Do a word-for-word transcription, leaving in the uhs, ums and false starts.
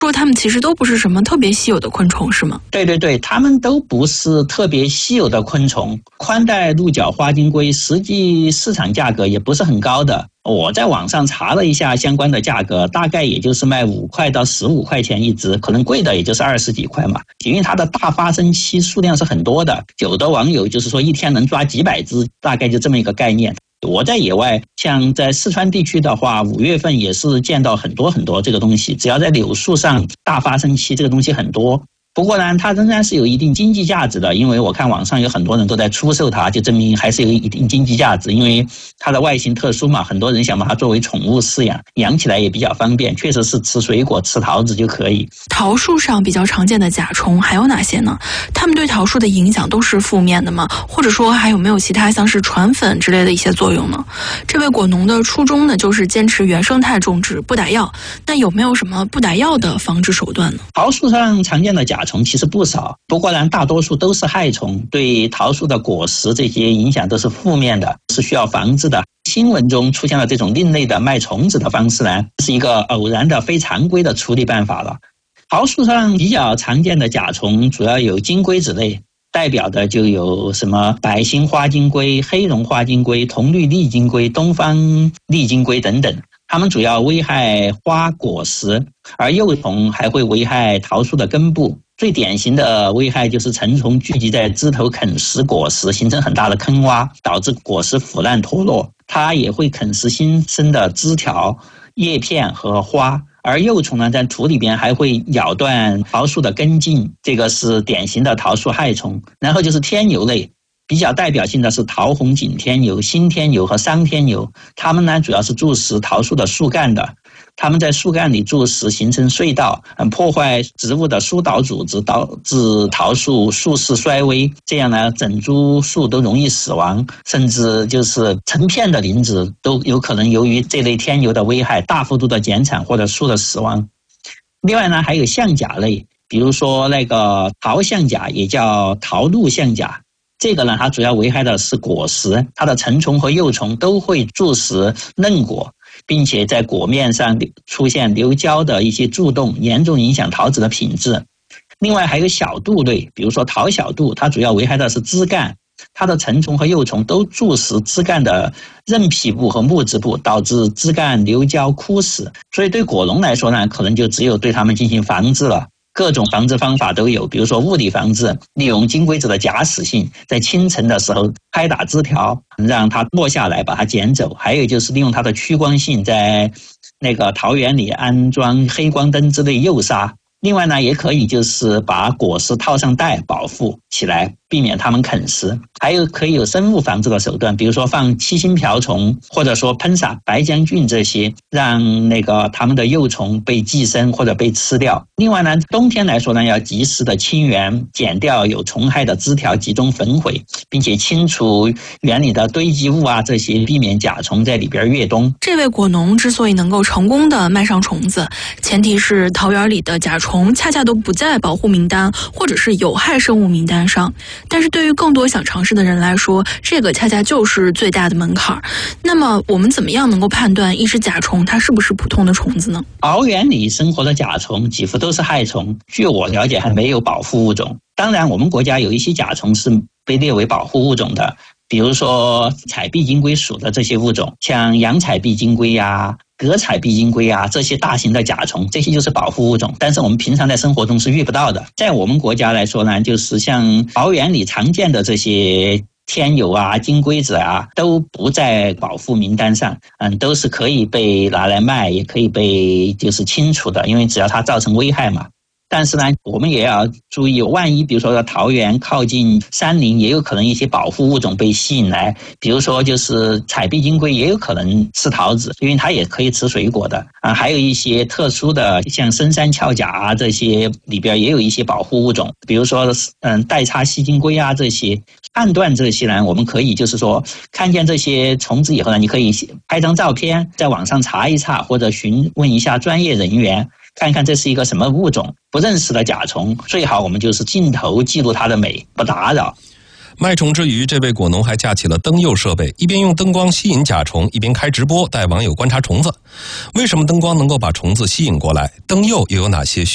说它们其实都不是什么特别稀有的昆虫，是吗？ 对对对，它们都不是特别稀有的昆虫。宽带鹿角花金龟实际市场价格也不是很高的，我在网上查了一下相关的价格，大概也就是卖五块到十五块钱一只，可能贵的也就是二十几块嘛。因为它的大发生期数量是很多的，有的网友就是说一天能抓几百只，大概就这么一个概念。我在野外，像在四川地区的话，五月份也是见到很多很多这个东西，只要在柳树上大发生期这个东西很多。不过呢，它仍然是有一定经济价值的，因为我看网上有很多人都在出售它，就证明还是有一定经济价值。因为它的外形特殊嘛，很多人想把它作为宠物饲养，养起来也比较方便，确实是吃水果、吃桃子就可以。 桃树上比较常见的甲虫还有哪些呢？它们对桃树的影响都是负面的吗？或者说还有没有其他像是传粉之类的一些作用呢？这位果农的初衷呢，就是坚持原生态种植，不打药。那有没有什么不打药的防治手段呢？ 桃树上常见的甲虫其实不少，不过呢，大多数都是害虫，对桃树的果实这些影响都是负面的，是需要防治的。新闻中出现了这种另类的卖虫子的方式呢，是一个偶然的非常规的处理办法了。桃树上比较常见的甲虫主要有金龟子类，代表的就有什么白星花金龟、黑绒花金龟、铜绿丽金龟、东方丽金龟等等。它们主要危害花果实，而幼虫还会危害桃树的根部。最典型的危害就是成虫聚集在枝头啃食果实，形成很大的坑洼，导致果实腐烂脱落。它也会啃食新生的枝条、叶片和花。而幼虫呢，在土里边还会咬断桃树的根茎，这个是典型的桃树害虫。然后就是天牛类，比较代表性的是桃红景天牛、新天牛和商天牛，它们呢主要是蛀食桃树的树干的。它们在树干里蛀食，形成隧道，破坏植物的疏导组织，导致桃树树势衰微。这样呢，整株树都容易死亡，甚至就是成片的林子都有可能由于这类天牛的危害大幅度的减产或者树的死亡。另外呢，还有象甲类，比如说那个桃象甲，也叫桃鹿象甲。这个呢，它主要危害的是果实，它的成虫和幼虫都会蛀食嫩果，并且在果面上出现流胶的一些蛀洞，严重影响桃子的品质。另外还有小杜类，比如说桃小杜，它主要危害的是枝干，它的成虫和幼虫都蛀食枝干的韧皮部和木质部，导致枝干流胶枯死。所以对果农来说呢，可能就只有对它们进行防治了。各种防治方法都有，比如说物理防治，利用金龟子的假死性，在清晨的时候拍打枝条，让它落下来，把它捡走。还有就是利用它的趋光性，在那个桃园里安装黑光灯之类诱杀。另外呢，也可以就是把果实套上袋保护起来，避免它们啃食。还有可以有生物防治的手段，比如说放七星瓢虫，或者说喷洒白浆菌这些，让那个它们的幼虫被寄生或者被吃掉。另外呢，冬天来说呢，要及时的清园，剪掉有虫害的枝条，集中焚毁，并且清除园里的堆积物啊，这些避免甲虫在里边越冬。 这位果农之所以能够成功的卖上虫子，前提是桃园里的甲虫恰恰都不在保护名单或者是有害生物名单上。但是对于更多想尝试的人来说，这个恰恰就是最大的门槛。那么我们怎么样能够判断一只甲虫它是不是普通的虫子呢？ 桃园里生活的甲虫几乎都是害虫，据我了解还没有保护物种。当然我们国家有一些甲虫是被列为保护物种的，比如说彩壁金龟属的这些物种，像洋彩壁金龟呀、葛彩壁金龟啊，这些大型的甲虫，这些就是保护物种，但是我们平常在生活中是遇不到的。在我们国家来说呢，就是像桃园里常见的这些天牛啊、金龟子啊，都不在保护名单上，嗯，都是可以被拿来卖，也可以被就是清除的，因为只要它造成危害嘛。但是呢，我们也要注意，万一比如说桃园靠近山林，也有可能一些保护物种被吸引来，比如说就是彩壁金龟也有可能吃桃子，因为它也可以吃水果的啊。还有一些特殊的，像深山鞘甲啊，这些里边也有一些保护物种，比如说嗯带叉细金龟啊这些。判断这些呢，我们可以就是说看见这些虫子以后呢，你可以拍张照片，在网上查一查，或者询问一下专业人员，看看这是一个什么物种。不认识的甲虫，最好我们就是镜头记录它的美，不打扰。 卖虫之余，这位果农还架起了灯诱设备，一边用灯光吸引甲虫，一边开直播带网友观察虫子。为什么灯光能够把虫子吸引过来？灯诱又有哪些